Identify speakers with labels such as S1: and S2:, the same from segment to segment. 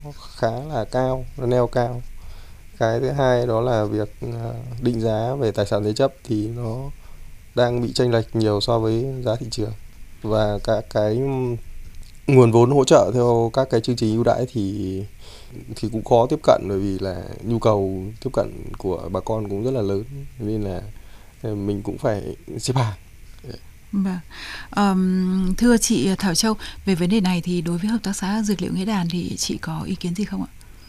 S1: khá là cao, nó neo cao. Cái thứ hai đó là việc định giá về tài sản thế chấp thì nó đang bị chênh lệch nhiều so với giá thị trường, và các cái nguồn vốn hỗ trợ theo các cái chương trình ưu đãi thì cũng khó tiếp cận, bởi vì là nhu cầu tiếp cận của bà con cũng rất là lớn, nên là mình cũng phải xếp hàng.
S2: Vâng. Thưa chị Thảo Châu, về vấn đề này thì đối với Hợp tác xã Dược liệu Nghĩa Đàn thì chị có ý kiến gì không ạ?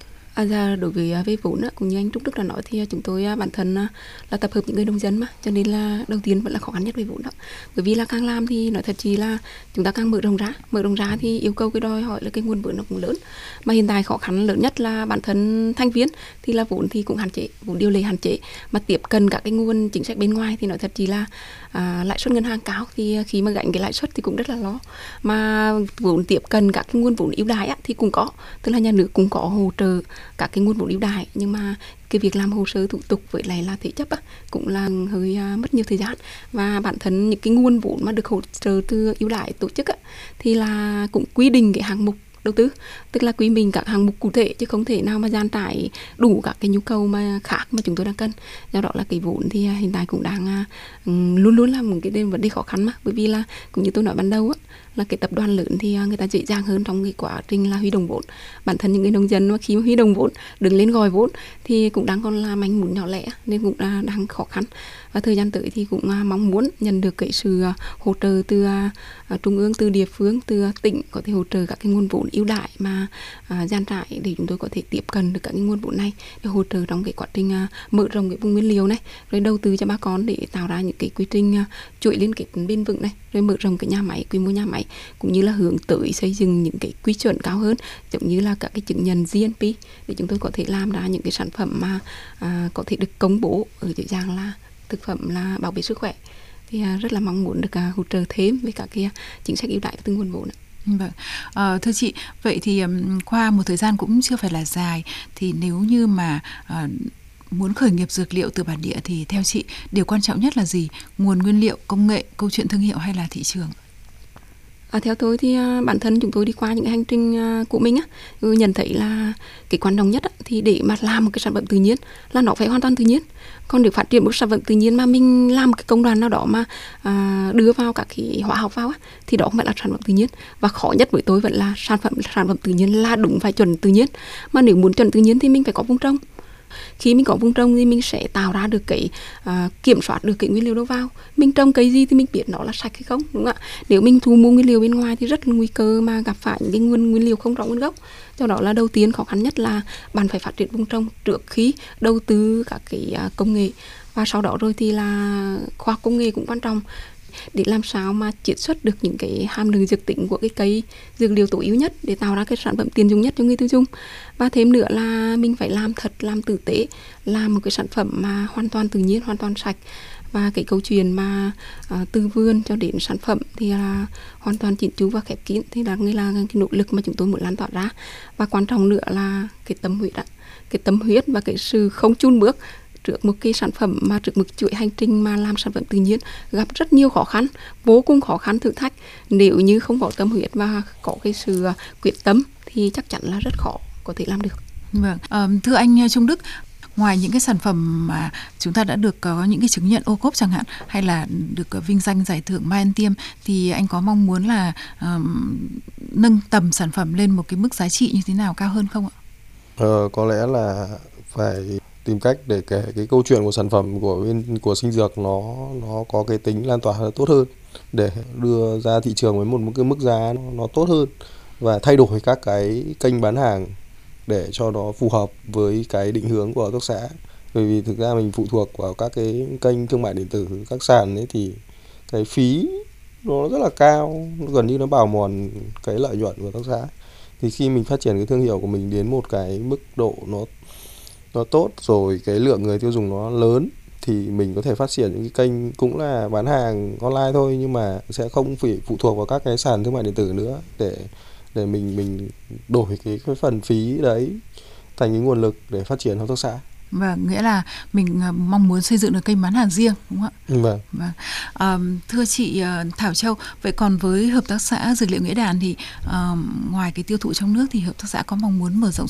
S3: Đối với về vốn cũng như anh Trúc Đức đã nói thì chúng tôi bản thân là tập hợp những người nông dân mà, cho nên là đầu tiên vẫn là khó khăn nhất về vốn đó. Bởi vì là càng làm thì nói thật chỉ là chúng ta càng mở rộng ra thì yêu cầu cái đòi hỏi là cái nguồn vốn nó cũng lớn. Mà hiện tại khó khăn lớn nhất là bản thân thành viên thì là vốn thì cũng hạn chế, vốn điều lệ hạn chế, mà tiếp cận các cái nguồn chính sách bên ngoài thì nói thật chỉ là lãi suất ngân hàng cao, thì khi mà gánh cái lãi suất thì cũng rất là lo. Mà vốn tiếp cận các cái nguồn vốn ưu đãi thì cũng có, tức là nhà nước cũng có hỗ trợ các cái nguồn vốn ưu đãi, nhưng mà cái việc làm hồ sơ thủ tục với lại là thế chấp cũng là hơi mất nhiều thời gian. Và bản thân những cái nguồn vốn mà được hỗ trợ từ ưu đãi tổ chức thì là cũng quy định cái hạng mục đầu tư, tức là quy định các hạng mục cụ thể, chứ không thể nào mà dàn trải đủ các cái nhu cầu mà khác mà chúng tôi đang cần. Do đó là cái vốn thì hiện tại cũng đang luôn luôn là một cái vấn đề khó khăn, mà bởi vì là cũng như tôi nói ban đầu là cái tập đoàn lớn thì người ta dễ dàng hơn trong cái quá trình là huy động vốn. Bản thân những người nông dân mà khi mà huy động vốn, đứng lên gọi vốn thì cũng đang còn là manh mún nhỏ lẻ, nên cũng đang khó khăn. Và thời gian tới thì cũng mong muốn nhận được cái sự hỗ trợ từ trung ương, từ địa phương, từ tỉnh, có thể hỗ trợ các cái nguồn vốn ưu đãi mà dàn trải để chúng tôi có thể tiếp cận được các cái nguồn vốn này, để hỗ trợ trong cái quá trình mở rộng cái vùng nguyên liệu này, rồi đầu tư cho bà con để tạo ra những cái quy trình chuỗi liên kết bền vững này, rồi mở rộng cái nhà máy, quy mô nhà máy, cũng như là hướng tới xây dựng những cái quy chuẩn cao hơn, giống như là các cái chứng nhận GMP, để chúng tôi có thể làm ra những cái sản phẩm mà có thể được công bố ở dưới dạng là thực phẩm là bảo vệ sức khỏe. Thì rất là mong muốn được hỗ trợ thêm với các cái chính sách ưu đãi và từng nguồn vốn.
S2: Vâng. Thưa chị, vậy thì qua một thời gian cũng chưa phải là dài, thì nếu như mà muốn khởi nghiệp dược liệu từ bản địa thì theo chị điều quan trọng nhất là gì? Nguồn nguyên liệu, công nghệ, câu chuyện thương hiệu hay là thị trường?
S3: Theo tôi thì bản thân chúng tôi đi qua những hành trình của mình nhận thấy là cái quan trọng nhất thì để mà làm một cái sản phẩm tự nhiên là nó phải hoàn toàn tự nhiên. Còn để phát triển một sản phẩm tự nhiên mà mình làm một cái công đoạn nào đó mà đưa vào các cái hóa học vào thì đó không phải là sản phẩm tự nhiên. Và khó nhất với tôi vẫn là sản phẩm tự nhiên là đúng phải chuẩn tự nhiên. Mà nếu muốn chuẩn tự nhiên thì mình phải có vùng trồng. Khi mình có vùng trồng thì mình sẽ tạo ra được cái kiểm soát được cái nguyên liệu đâu vào. Mình trồng cây gì thì mình biết nó là sạch hay không, đúng không ạ? Nếu mình thu mua nguyên liệu bên ngoài thì rất là nguy cơ mà gặp phải những cái nguyên liệu không rõ nguồn gốc. Do đó là đầu tiên khó khăn nhất là bạn phải phát triển vùng trồng trước khi đầu tư các cái công nghệ, và sau đó rồi thì là khoa học công nghệ cũng quan trọng để làm sao mà chiết xuất được những cái hàm lượng dược tính của cái cây dược liệu tối ưu nhất để tạo ra cái sản phẩm tiền dùng nhất cho người tiêu dùng. Và thêm nữa là mình phải làm thật, làm tử tế, làm một cái sản phẩm mà hoàn toàn tự nhiên, hoàn toàn sạch. Và cái câu chuyện mà từ vườn cho đến sản phẩm thì là hoàn toàn chỉnh chu và khép kín, thì đó là cái nỗ lực mà chúng tôi muốn lan tỏa ra. Và quan trọng nữa là cái tâm huyết và cái sự không chùn bước trước một cái sản phẩm, mà trước một chuỗi hành trình mà làm sản phẩm tự nhiên gặp rất nhiều khó khăn, vô cùng khó khăn, thử thách. Nếu như không có tâm huyết và có cái sự quyết tâm thì chắc chắn là rất khó có thể làm được.
S2: Vâng. Thưa anh Trung Đức, ngoài những cái sản phẩm mà chúng ta đã được có những cái chứng nhận ô cốp chẳng hạn, hay là được vinh danh giải thưởng Mai Ăn Tiêm, thì anh có mong muốn là nâng tầm sản phẩm lên một cái mức giá trị như thế nào cao hơn không ạ?
S1: Có lẽ là phải tìm cách để kể cái câu chuyện của sản phẩm của sinh dược nó có cái tính lan tỏa tốt hơn, để đưa ra thị trường với một cái mức giá nó tốt hơn, và thay đổi các cái kênh bán hàng để cho nó phù hợp với cái định hướng của hợp tác xã. Bởi vì thực ra mình phụ thuộc vào các cái kênh thương mại điện tử, các sàn ấy, thì cái phí nó rất là cao, gần như nó bào mòn cái lợi nhuận của hợp tác xã. Thì khi mình phát triển cái thương hiệu của mình đến một cái mức độ nó tốt rồi, cái lượng người tiêu dùng nó lớn, thì mình có thể phát triển những cái kênh cũng là bán hàng online thôi, nhưng mà sẽ không phải phụ thuộc vào các cái sàn thương mại điện tử nữa, để mình đổi cái phần phí đấy thành cái nguồn lực để phát triển hợp tác xã.
S2: Vâng, nghĩa là mình mong muốn xây dựng được kênh bán hàng riêng, đúng không ạ?
S1: Vâng.
S2: Thưa chị Thảo Châu, vậy còn với Hợp tác xã Dược liệu Nghĩa Đàn thì ngoài cái tiêu thụ trong nước thì Hợp tác xã có mong muốn mở rộng